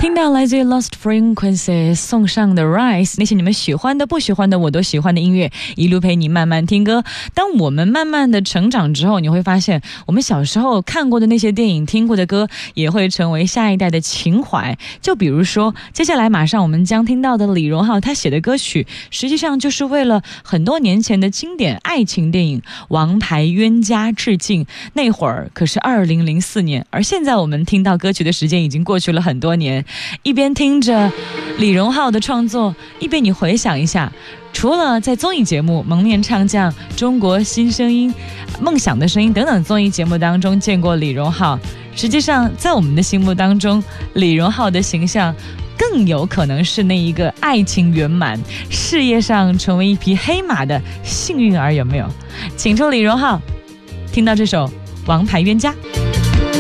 听到来自于 Lost Frequencies 送上的 Rise， 那些你们喜欢的不喜欢的我都喜欢的音乐，一路陪你慢慢听歌。当我们慢慢的成长之后，你会发现我们小时候看过的那些电影听过的歌也会成为下一代的情怀。就比如说接下来马上我们将听到的李荣浩他写的歌曲，实际上就是为了很多年前的经典爱情电影《王牌冤家》致敬。那会儿可是2004年，而现在我们听到歌曲的时间已经过去了很多年。一边听着李荣浩的创作，一边你回想一下，除了在综艺节目《蒙面唱将》、中国新声音、梦想的声音等等综艺节目当中见过李荣浩，实际上在我们的心目当中，李荣浩的形象更有可能是那一个爱情圆满、事业上成为一匹黑马的幸运儿，有没有？请出李荣浩，听到这首《王牌冤家》。